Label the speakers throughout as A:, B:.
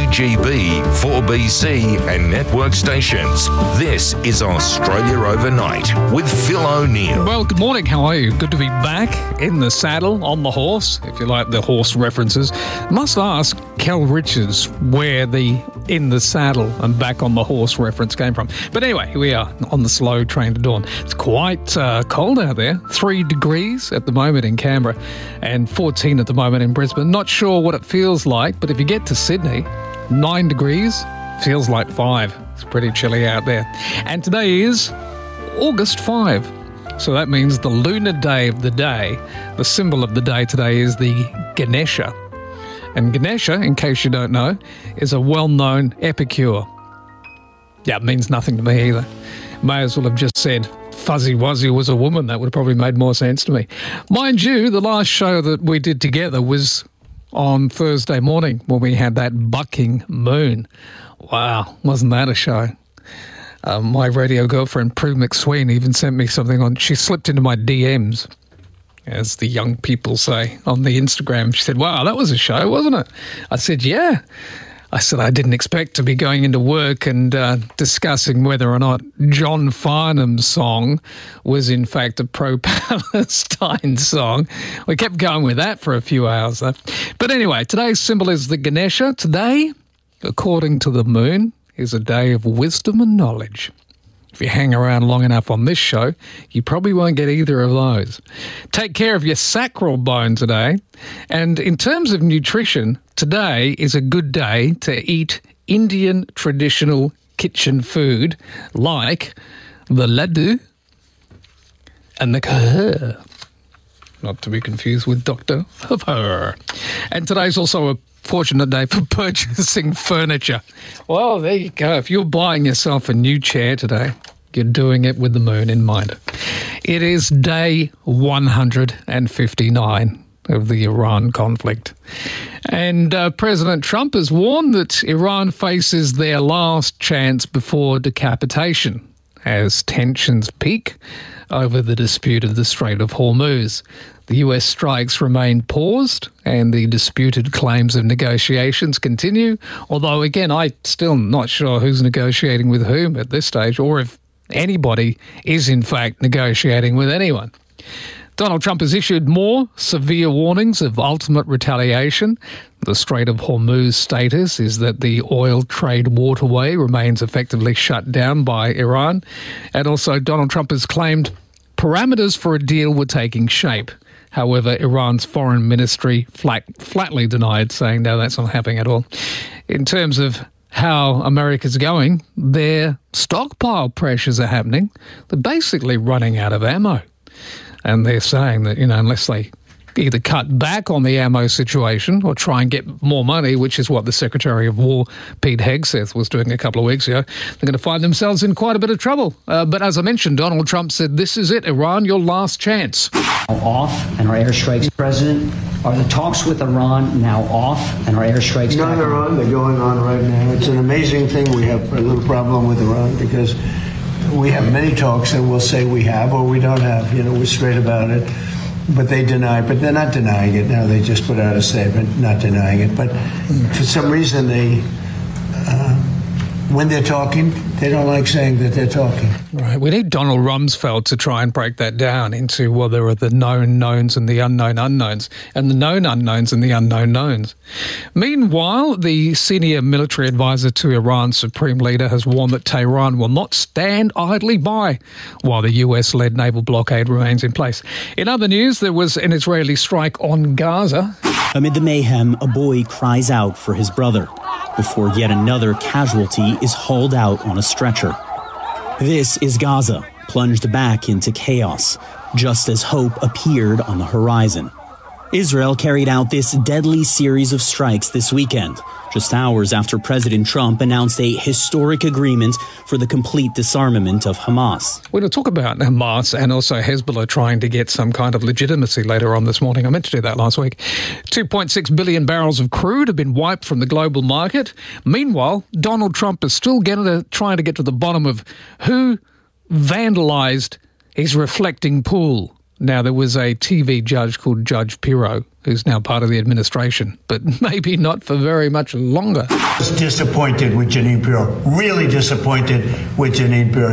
A: 2GB, 4BC and network stations. This is Australia Overnight with Phil O'Neill.
B: Well, good morning. How are you? Good to be back in the saddle, on the horse, if you like the horse references. Must ask Kel Richards where the in the saddle and back on the horse reference came from. But anyway, here we are on the slow train to dawn. It's quite cold out there. 3 degrees at the moment in Canberra and 14 at the moment in Brisbane. Not sure what it feels like, but if you get to Sydney, 9 degrees, feels like 5. It's pretty chilly out there. And today is August 5. So that means the lunar day of the day. The symbol of the day today is the Ganesha. And Ganesha, in case you don't know, is a well-known epicure. Yeah, it means nothing to me either. May as well have just said Fuzzy Wuzzy was a woman. That would have probably made more sense to me. Mind you, the last show that we did together was on Thursday morning when we had that bucking moon. Wow, wasn't that a show? My radio girlfriend, Prue McSween, even sent me something on. She slipped into my DMs, as the young people say, on the Instagram. She said, wow, that was a show, wasn't it? I said, yeah. I said, I didn't expect to be going into work and discussing whether or not John Farnham's song was in fact a pro-Palestine song. We kept going with that for a few hours, though. But anyway, today's symbol is the Ganesha. Today, according to the moon, is a day of wisdom and knowledge. If you hang around long enough on this show, you probably won't get either of those. Take care of your sacral bone today. And in terms of nutrition, today is a good day to eat Indian traditional kitchen food like the laddu and the kahar. Not to be confused with Dr. Pepper. And today's also a fortunate day for purchasing furniture. Well, there you go. If you're buying yourself a new chair today, you're doing it with the moon in mind. It is day 159 of the Iran conflict. And President Trump has warned that Iran faces their last chance before decapitation as tensions peak over the dispute of the Strait of Hormuz. The US strikes remain paused and the disputed claims of negotiations continue, although, again, I'm still not sure who's negotiating with whom at this stage or if anybody is, in fact, negotiating with anyone. Donald Trump has issued more severe warnings of ultimate retaliation. The Strait of Hormuz status is that the oil trade waterway remains effectively shut down by Iran. And also Donald Trump has claimed parameters for a deal were taking shape. However, Iran's foreign ministry flatly denied, saying, no, that's not happening at all. In terms of how America's going, their stockpile pressures are happening. They're basically running out of ammo. And they're saying that, unless they either cut back on the ammo situation or try and get more money, which is what the Secretary of War, Pete Hegseth, was doing a couple of weeks ago, they're going to find themselves in quite a bit of trouble. But as I mentioned, Donald Trump said, this is it, Iran, your last chance.
C: Off and our airstrikes, President, are the talks with Iran now off and our airstrikes?
D: No, they're on. They're going on right now. It's an amazing thing. We have a little problem with Iran because we have many talks and we'll say we have or we don't have. We're straight about it. But they deny, but they're not denying it now. They just put out a statement not denying it. But for some reason, when they're talking, they don't like saying that they're talking.
B: Right. We need Donald Rumsfeld to try and break that down into, well, there are the known knowns and the unknown unknowns, and the known unknowns and the unknown knowns. Meanwhile, the senior military advisor to Iran's supreme leader has warned that Tehran will not stand idly by while the US-led naval blockade remains in place. In other news, there was an Israeli strike on Gaza.
E: Amid the mayhem, a boy cries out for his brother before yet another casualty is hauled out on a stretcher. This is Gaza, plunged back into chaos, just as hope appeared on the horizon. Israel carried out this deadly series of strikes this weekend, just hours after President Trump announced a historic agreement for the complete disarmament of Hamas.
B: We're going to talk about Hamas and also Hezbollah trying to get some kind of legitimacy later on this morning. I meant to do that last week. 2.6 billion barrels of crude have been wiped from the global market. Meanwhile, Donald Trump is still trying to get to the bottom of who vandalized his reflecting pool Now, there was a TV judge called Judge Pirro, who's now part of the administration, but maybe not for very much longer.
D: I was disappointed with Jeanine Pirro, really disappointed with Jeanine Pirro.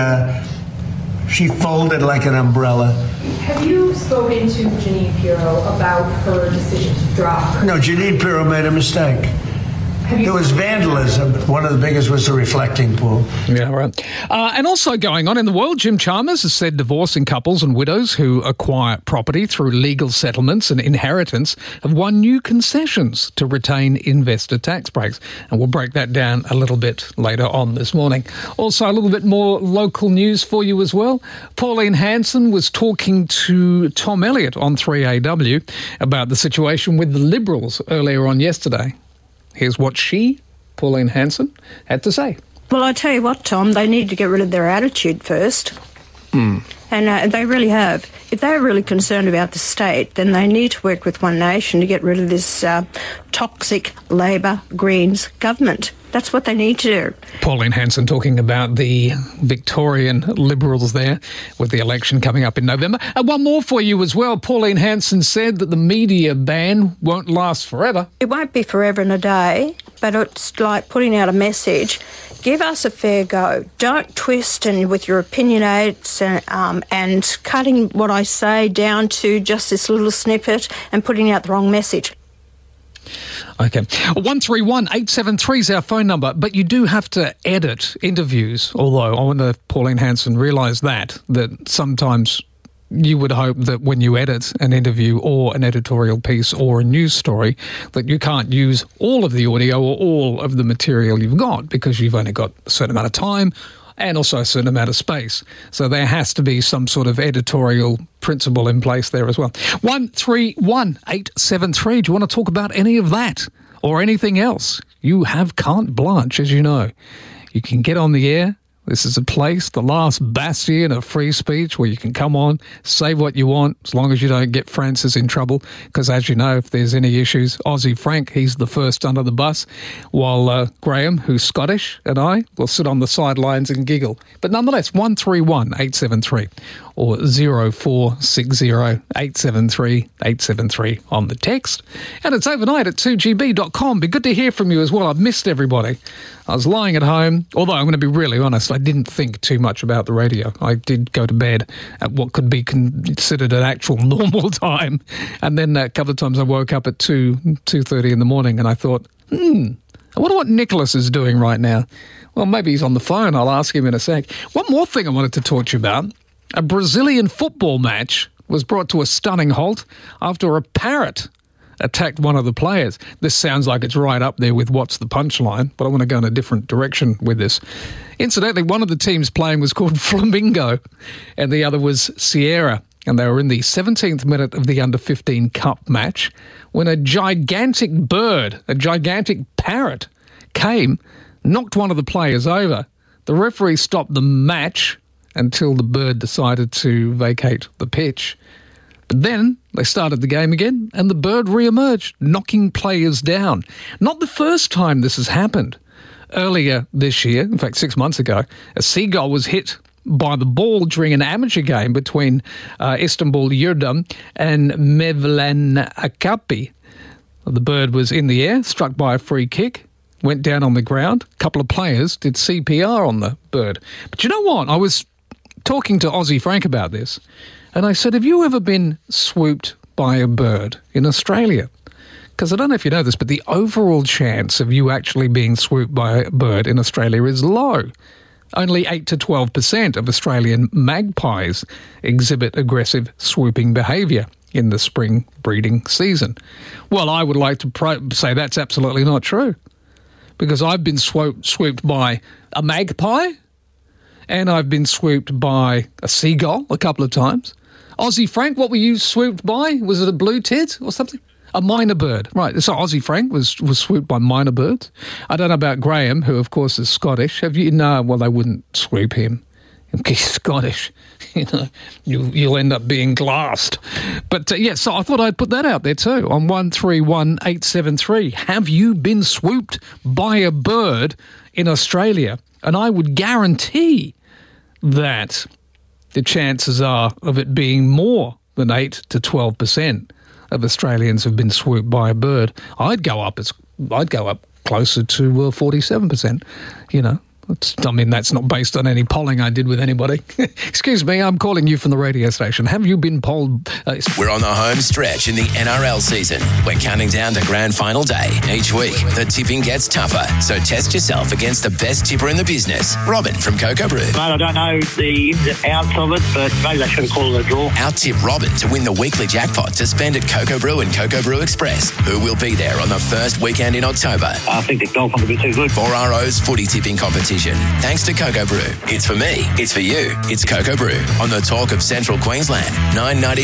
D: She folded like an umbrella.
F: Have you spoken to Jeanine Pirro about her decision to drop?
D: No, Jeanine Pirro made a mistake. There was vandalism. One of the biggest was the reflecting pool.
B: Yeah, right. And also going on in the world, Jim Chalmers has said divorcing couples and widows who acquire property through legal settlements and inheritance have won new concessions to retain investor tax breaks. And we'll break that down a little bit later on this morning. Also, a little bit more local news for you as well. Pauline Hanson was talking to Tom Elliott on 3AW about the situation with the Liberals earlier on yesterday. Here's what Pauline Hanson, had to say.
G: Well, I tell you what, Tom, they need to get rid of their attitude first. And they really have. If they're really concerned about the state, then they need to work with One Nation to get rid of this toxic Labor Greens government. That's what they need to do.
B: Pauline Hanson talking about the Victorian Liberals there with the election coming up in November. And one more for you as well. Pauline Hanson said that the media ban won't last forever.
G: It won't be forever and a day, but it's like putting out a message. Give us a fair go. Don't twist and with your opinionates and cutting what I say down to just this little snippet and putting out the wrong message.
B: Okay. 131873 is our phone number, but you do have to edit interviews, although I wonder if Pauline Hanson realised that sometimes you would hope that when you edit an interview or an editorial piece or a news story that you can't use all of the audio or all of the material you've got because you've only got a certain amount of time and also a certain amount of space. So there has to be some sort of editorial principle in place there as well. 131873. Do you want to talk about any of that or anything else? You have carte blanche, as you know. You can get on the air. This is a place, the last bastion of free speech, where you can come on, say what you want, as long as you don't get Francis in trouble. Because as you know, if there's any issues, Aussie Frank, he's the first under the bus, while Graham, who's Scottish, and I will sit on the sidelines and giggle. But nonetheless, 131873 or 0460 873 873 on the text. And it's overnight at 2GB.com. Be good to hear from you as well. I've missed everybody. I was lying at home, although I'm going to be really honest, I didn't think too much about the radio. I did go to bed at what could be considered an actual normal time. And then a couple of times I woke up at 2:30 in the morning and I thought, I wonder what Nicholas is doing right now. Well, maybe he's on the phone. I'll ask him in a sec. One more thing I wanted to talk to you about. A Brazilian football match was brought to a stunning halt after a parrot attacked one of the players. This sounds like it's right up there with what's the punchline, but I want to go in a different direction with this. Incidentally, one of the teams playing was called Flamingo and the other was Sierra, and they were in the 17th minute of the Under-15 Cup match when a gigantic bird, a gigantic parrot, came, knocked one of the players over. The referee stopped the match until the bird decided to vacate the pitch. But then they started the game again and the bird re-emerged, knocking players down. Not the first time this has happened. Earlier this year, in fact 6 months ago, a seagull was hit by the ball during an amateur game between Istanbul Yıldırım and Mevlana Akapi. The bird was in the air, struck by a free kick, went down on the ground. A couple of players did CPR on the bird. But you know what? I was talking to Aussie Frank about this. And I said, have you ever been swooped by a bird in Australia? Because I don't know if you know this, but the overall chance of you actually being swooped by a bird in Australia is low. Only 8 to 12% of Australian magpies exhibit aggressive swooping behaviour in the spring breeding season. Well, I would like to say that's absolutely not true. Because I've been swooped by a magpie and I've been swooped by a seagull a couple of times. Aussie Frank, what were you swooped by? Was it a blue tit or something? A minor bird. Right, so Aussie Frank was swooped by minor birds. I don't know about Graham, who of course is Scottish. Have you? No, well, they wouldn't swoop him. He's Scottish. You know, you'll end up being glassed. But so I thought I'd put that out there too on 131873. Have you been swooped by a bird in Australia? And I would guarantee that the chances are of it being more than 8 to 12% of Australians have been swooped by a bird. I'd go up closer to 47%, you know. That's not based on any polling I did with anybody. Excuse me, I'm calling you from the radio station. Have you been polled?
H: We're on the home stretch in the NRL season. We're counting down to grand final day. Each week, the tipping gets tougher. So test yourself against the best tipper in the business, Robin from Cocoa Brew.
I: Mate, I don't know the ins and outs of it, but maybe I should have called it a draw.
H: Out-tip Robin to win the weekly jackpot to spend at Cocoa Brew and Cocoa Brew Express, who will be there on the first weekend in October.
I: I think the Dolphins will be too good.
H: 4RO's footy tipping competition. Thanks to Cocoa Brew. It's for me. It's for you. It's Cocoa Brew on the Talk of Central Queensland. 990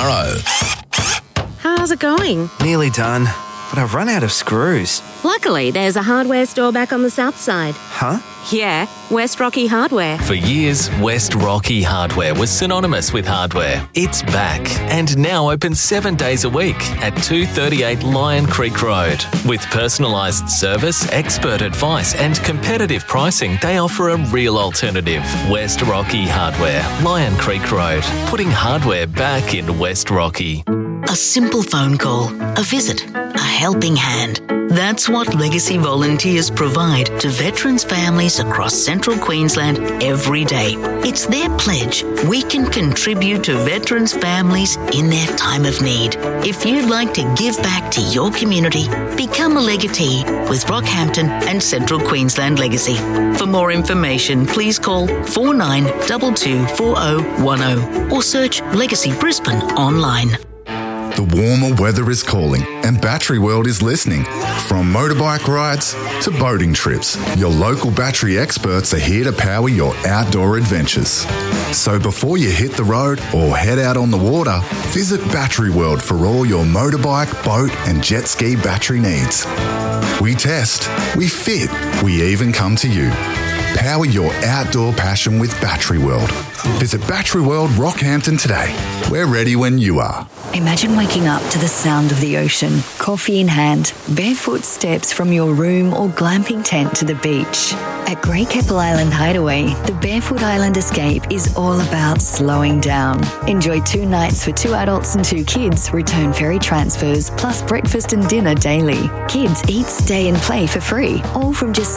H: 4RO.
J: How's it going?
K: Nearly done, but I've run out of screws.
J: Luckily, there's a hardware store back on the south side.
K: Huh?
J: Yeah, West Rocky Hardware.
L: For years, West Rocky Hardware was synonymous with hardware. It's back and now open 7 days a week at 238 Lion Creek Road. With personalised service, expert advice and competitive pricing, they offer a real alternative. West Rocky Hardware, Lion Creek Road, putting hardware back in West Rocky.
M: A simple phone call, a visit, a helping hand. That's what Legacy volunteers provide to veterans' families across Central Queensland every day. It's their pledge. We can contribute to veterans' families in their time of need. If you'd like to give back to your community, become a legatee with Rockhampton and Central Queensland Legacy. For more information, please call 4922 4010 or search Legacy Brisbane online.
N: The warmer weather is calling and Battery World is listening. From motorbike rides to boating trips, your local battery experts are here to power your outdoor adventures. So before you hit the road or head out on the water, visit Battery World for all your motorbike, boat and jet ski battery needs. We test, we fit, we even come to you. Power your outdoor passion with Battery World. Visit Battery World Rockhampton today. We're ready when you are.
O: Imagine waking up to the sound of the ocean, coffee in hand, barefoot steps from your room or glamping tent to the beach. At Grey Keppel Island Hideaway, the Barefoot Island Escape is all about slowing down. Enjoy 2 nights for 2 adults and 2 kids, return ferry transfers, plus breakfast and dinner daily. Kids eat, stay and play for free, all from just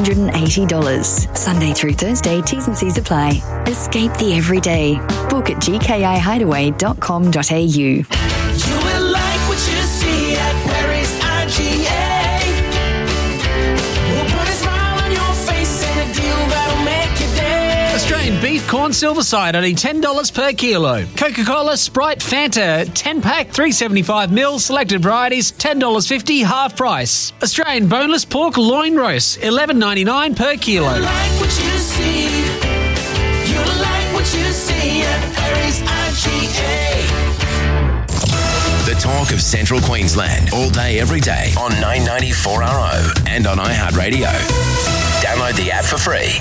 O: $780. Sunday through Thursday, T's and C's apply. Escape the everyday. Book at gkihideaway.com.au.
P: You will like what you see at Perry's IGA. We'll put a smile on your face and a deal that'll make your day.
Q: Australian beef corn silver side only $10 per kilo. Coca-Cola, Sprite, Fanta 10-pack 375 ml, selected varieties $10.50 half price. Australian boneless pork loin roast $11.99 per kilo.
P: You like what you see. You like what you see at Perry's IGA.
H: The Talk of Central Queensland, all day, every day on 990 4RO and on iHeartRadio. Download the app for free.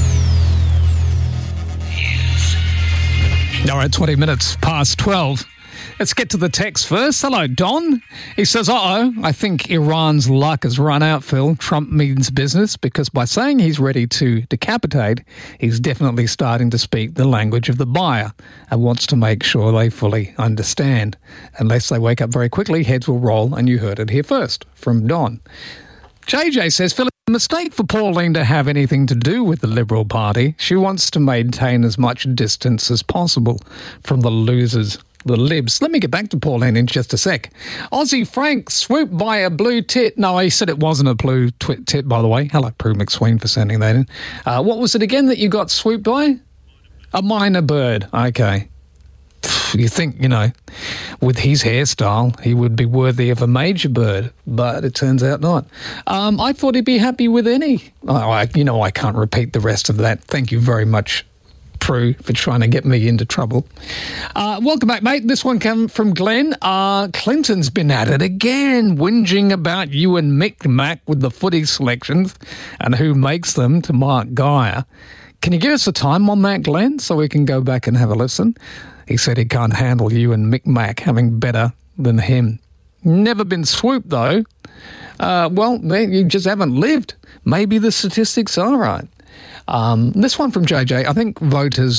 B: All right, 20 minutes past 12. Let's get to the text first. Hello, Don. He says, I think Iran's luck has run out, Phil. Trump means business because by saying he's ready to decapitate, he's definitely starting to speak the language of the buyer and wants to make sure they fully understand. Unless they wake up very quickly, heads will roll, and you heard it here first from Don. JJ says, Phil, it's a mistake for Pauline to have anything to do with the Liberal Party. She wants to maintain as much distance as possible from the losers, the Libs. Let me get back to Pauline in just a sec. Aussie Frank swooped by a blue tit. No, he said it wasn't a blue tit, by the way. Hello, Prue McSween, for sending that in. What was it again that you got swooped by? A minor bird. Okay. You think, with his hairstyle, he would be worthy of a major bird, but it turns out not. I thought he'd be happy with any. I can't repeat the rest of that. Thank you very much, Prue, for trying to get me into trouble. Welcome back, mate. This one came from Glenn. Clinton's been at it again, whinging about you and Mick Mac with the footy selections and who makes them to Mark Geyer. Can you give us a time on that, Glenn, so we can go back and have a listen? He said he can't handle you and Mick Mac having better than him. Never been swooped, though. Well, you just haven't lived. Maybe the statistics are right. This one from JJ, I think voters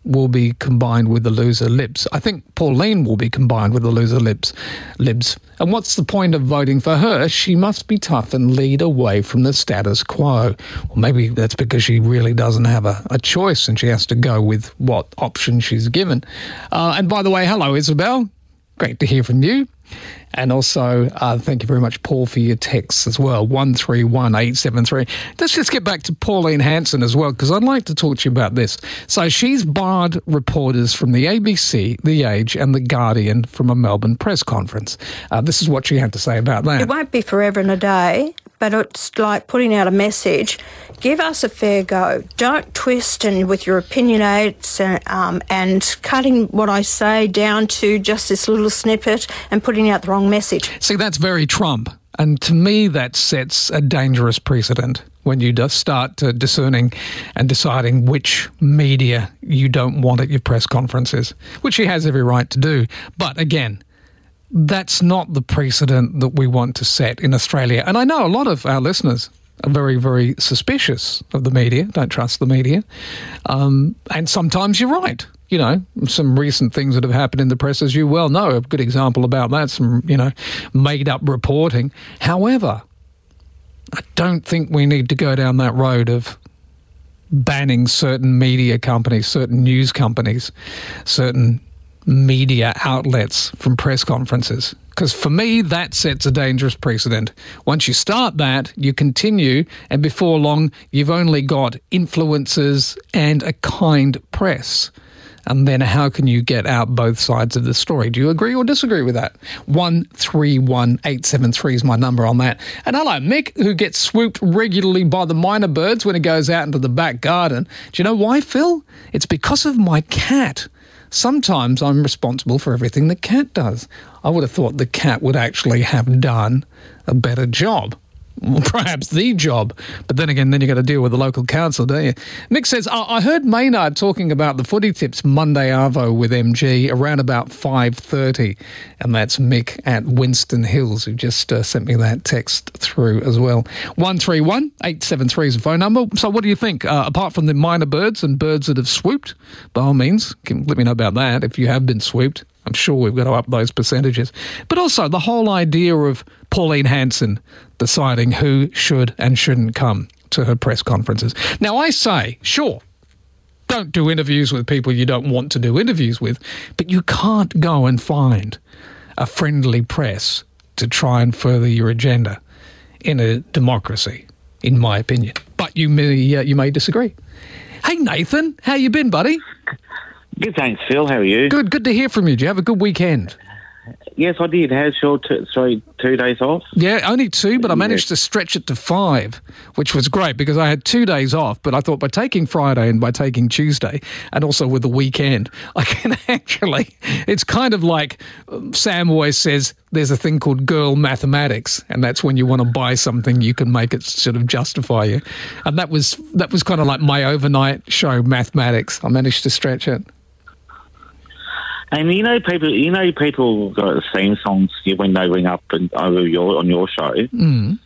B: will be combined with the loser Libs. I think Pauline will be combined with the loser Libs. And what's the point of voting for her? She must be tough and lead away from the status quo. Well, maybe that's because she really doesn't have a choice and she has to go with what option she's given. And by the way, hello, Isabel. Great to hear from you. And also, thank you very much, Paul, for your texts as well, 131873. Let's just get back to Pauline Hanson as well, because I'd like to talk to you about this. So she's barred reporters from the ABC, The Age and The Guardian from a Melbourne press conference. This is what she had to say about that.
G: It won't be forever and a day, but it's like putting out a message. Give us a fair go. Don't twist and with your opinionates and cutting what I say down to just this little snippet and putting out the wrong message.
B: See, that's very Trump. And to me, that sets a dangerous precedent when you just start discerning and deciding which media you don't want at your press conferences, which he has every right to do. But again, that's not the precedent that we want to set in Australia. And I know a lot of our listeners are very, very suspicious of the media, don't trust the media. And sometimes you're right. You know, some recent things that have happened in the press, as you well know, a good example about that, some, made-up reporting. However, I don't think we need to go down that road of banning certain media companies, certain news companies, certain media outlets from press conferences. Because for me, that sets a dangerous precedent. Once you start that, you continue, and before long, you've only got influencers and a kind press. And then how can you get out both sides of the story? Do you agree or disagree with that? 131873 is my number on that. And hello, Mick, who gets swooped regularly by the minor birds when he goes out into the back garden. Do you know why, Phil? It's because of my cat. Sometimes I'm responsible for everything the cat does. I would have thought the cat would actually have done a better job. Well, perhaps the job. But then again, you got to deal with the local council, don't you? Nick says, I heard Maynard talking about the footy tips Monday Arvo with MG around about 5:30. And that's Mick at Winston Hills, who just sent me that text through as well. 131873 is the phone number. So what do you think? Apart from the minor birds and birds that have swooped, by all means, let me know about that if you have been swooped. I'm sure we've got to up those percentages. But also the whole idea of Pauline Hanson deciding who should and shouldn't come to her press conferences. Now, I say, sure, don't do interviews with people you don't want to do interviews with, but you can't go and find a friendly press to try and further your agenda in a democracy, in my opinion. But you may disagree. Hey, Nathan, how you been, buddy?
R: Good, thanks, Phil. How are you?
B: Good to hear from you. Did you have a good weekend?
R: Yes, I did. How's your 2 days off?
B: Yeah, only 2, but I managed to stretch it to 5, which was great because I had 2 days off, but I thought by taking Friday and by taking Tuesday and also with the weekend, I can actually, it's kind of like Sam always says, there's a thing called girl mathematics, and that's when you want to buy something, you can make it sort of justify you. And that was kind of like my overnight show, Mathematics. I managed to stretch it.
R: And people got theme songs when they ring up and on your show.
B: Mm.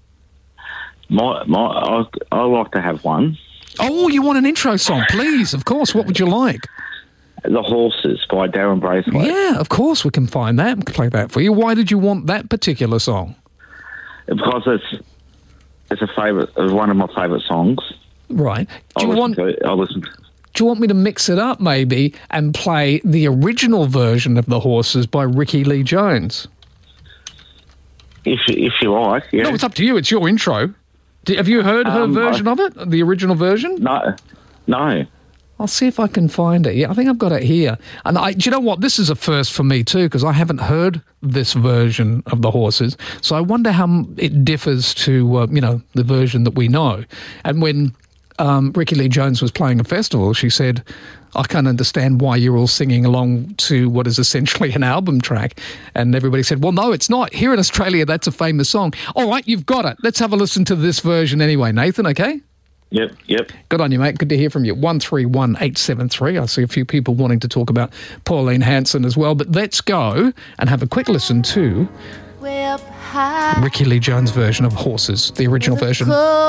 R: I like to have one.
B: Oh, you want an intro song? Please, of course. What would you like?
R: The Horses by Darren Braithwaite.
B: Yeah, of course we can find that and play that for you. Why did you want that particular song?
R: Because it's a favourite. It's one of my favourite songs.
B: Right.
R: I listen to it.
B: Do you want me to mix it up, maybe, and play the original version of The Horses by Ricky Lee Jones?
R: If you like, yeah.
B: No, it's up to you. It's your intro. Have you heard her version of it, the original version?
R: No.
B: I'll see if I can find it. Yeah, I think I've got it here. And do you know what? This is a first for me too, because I haven't heard this version of The Horses. So I wonder how it differs to, the version that we know. And when Ricky Lee Jones was playing a festival, she said, I can't understand why you're all singing along to what is essentially an album track. And everybody said, well, no, it's not. Here in Australia, that's a famous song. All right, you've got it. Let's have a listen to this version anyway, Nathan, okay?
R: Yep.
B: Good on you, mate. Good to hear from you. 131873. I see a few people wanting to talk about Pauline Hanson as well. But let's go and have a quick listen to Ricky Lee Jones' version of Horses, the original version.